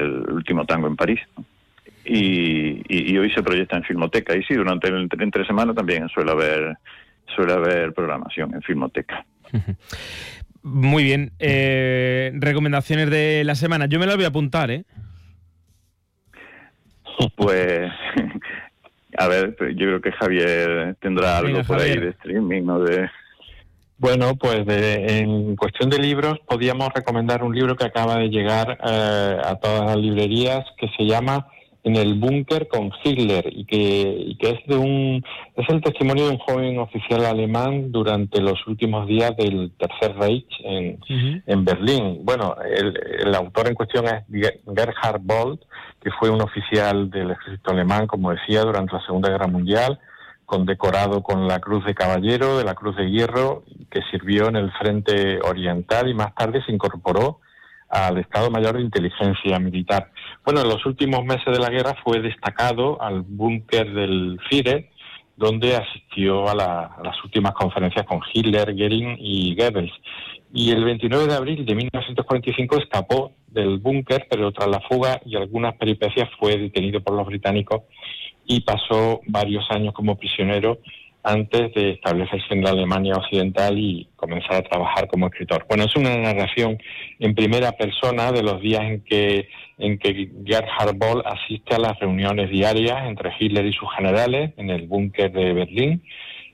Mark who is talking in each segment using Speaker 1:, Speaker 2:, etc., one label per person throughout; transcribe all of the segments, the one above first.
Speaker 1: El último tango en París, ¿no? Y hoy se proyecta en Filmoteca. Y sí, durante entre semana también suele haber programación en Filmoteca.
Speaker 2: Muy bien. Recomendaciones de la semana. Yo me las voy a apuntar, ¿eh?
Speaker 1: Pues, a ver, yo creo que Javier tendrá algo. Venga, por Javier. Ahí de streaming, ¿no?
Speaker 3: Bueno, pues en cuestión de libros, podíamos recomendar un libro que acaba de llegar a todas las librerías, que se llama En el búnker con Hitler, y que es el testimonio de un joven oficial alemán durante los últimos días del Tercer Reich en Berlín. Bueno, el autor en cuestión es Gerhard Boll, que fue un oficial del ejército alemán, como decía, durante la Segunda Guerra Mundial, condecorado con la Cruz de Caballero, de la Cruz de Hierro, que sirvió en el Frente Oriental y más tarde se incorporó al Estado Mayor de Inteligencia Militar. Bueno, en los últimos meses de la guerra fue destacado al búnker del Führer, donde asistió a las últimas conferencias con Hitler, Göring y Goebbels. Y el 29 de abril de 1945 escapó del búnker, pero tras la fuga y algunas peripecias fue detenido por los británicos y pasó varios años como prisionero antes de establecerse en la Alemania Occidental y comenzar a trabajar como escritor. Bueno, es una narración en primera persona de los días en que Gerhard Boll asiste a las reuniones diarias entre Hitler y sus generales en el búnker de Berlín.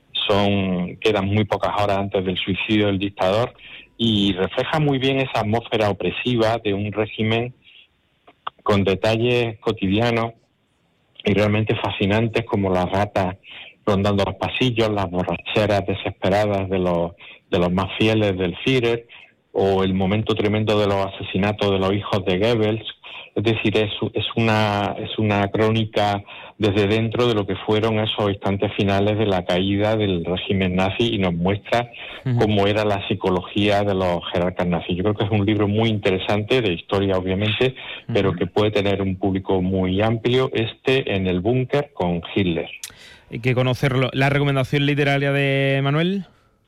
Speaker 3: Quedan muy pocas horas antes del suicidio del dictador y refleja muy bien esa atmósfera opresiva de un régimen con detalles cotidianos y realmente fascinantes, como las ratas rondando los pasillos, las borracheras desesperadas de los más fieles del Führer, o el momento tremendo de los asesinatos de los hijos de Goebbels. Es decir, es una crónica desde dentro de lo que fueron esos instantes finales de la caída del régimen nazi, y nos muestra cómo era la psicología de los jerarcas nazis. Yo creo que es un libro muy interesante, de historia obviamente, pero que puede tener un público muy amplio, En el búnker con Hitler.
Speaker 2: Hay que conocerlo. ¿La recomendación literaria de Manuel?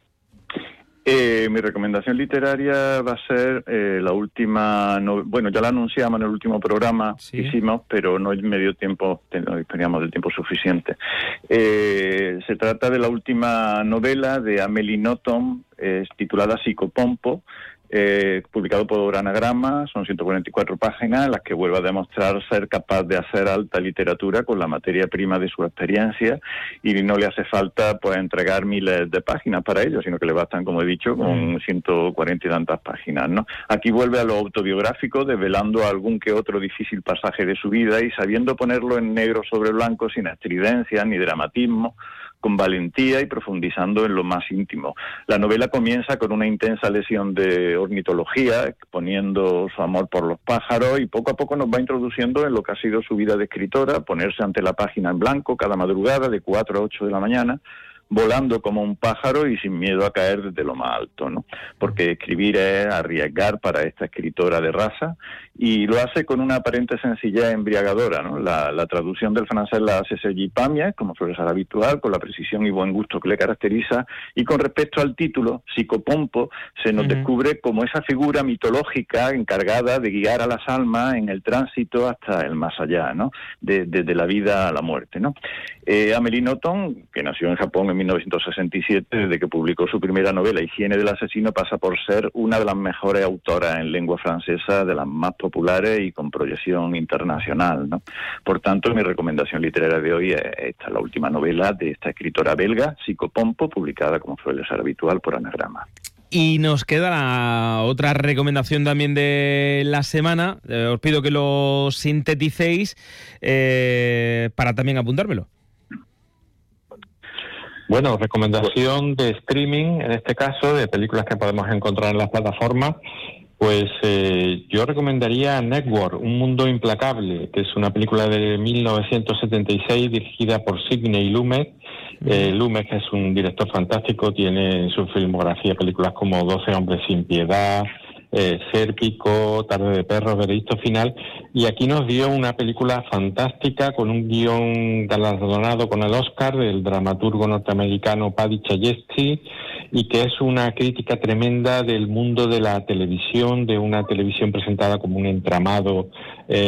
Speaker 1: Mi recomendación literaria va a ser la última... bueno, ya la anunciamos en el último programa que hicimos, pero no me dio tiempo, no disponíamos del tiempo suficiente. Se trata de la última novela de Amélie Nothomb, titulada Psicopompo, publicado por Anagrama. Son 144 páginas en las que vuelve a demostrar ser capaz de hacer alta literatura con la materia prima de su experiencia, y no le hace falta pues entregar miles de páginas para ello, sino que le bastan, como he dicho, con 140 y tantas páginas, ¿no? Aquí vuelve a lo autobiográfico, desvelando algún que otro difícil pasaje de su vida y sabiendo ponerlo en negro sobre blanco, sin estridencia ni dramatismo, con valentía y profundizando en lo más íntimo. La novela comienza con una intensa lección de ornitología, exponiendo su amor por los pájaros, y poco a poco nos va introduciendo en lo que ha sido su vida de escritora, ponerse ante la página en blanco cada madrugada de 4 a 8 de la mañana, volando como un pájaro y sin miedo a caer desde lo más alto, ¿no? Porque escribir es arriesgar para esta escritora de raza, y lo hace con una aparente sencillez embriagadora, ¿no? La traducción del francés la hace Sergi Pamias, como suele ser habitual, con la precisión y buen gusto que le caracteriza, y con respecto al título, Psicopompo, se nos descubre como esa figura mitológica encargada de guiar a las almas en el tránsito hasta el más allá, ¿no? Desde la vida a la muerte, ¿no? Amélie Nothomb, que nació en Japón en 1967, desde que publicó su primera novela, Higiene del asesino, pasa por ser una de las mejores autoras en lengua francesa, de las más populares y con proyección internacional, ¿no? Por tanto, mi recomendación literaria de hoy es esta, la última novela de esta escritora belga, Psicopompo, publicada, como suele ser habitual, por Anagrama.
Speaker 2: Y nos queda la otra recomendación también de la semana. Os pido que lo sinteticéis para también apuntármelo.
Speaker 3: Bueno, recomendación de streaming, en este caso, de películas que podemos encontrar en las plataformas. Pues yo recomendaría Network, Un mundo implacable, que es una película de 1976 dirigida por Sidney Lumet. Lumet es un director fantástico, tiene en su filmografía películas como 12 hombres sin piedad, Sérpico, Tarde de perros, Veredicto final, y aquí nos dio una película fantástica con un guión galardonado con el Oscar del dramaturgo norteamericano Paddy Chayefsky, y que es una crítica tremenda del mundo de la televisión, de una televisión presentada como un entramado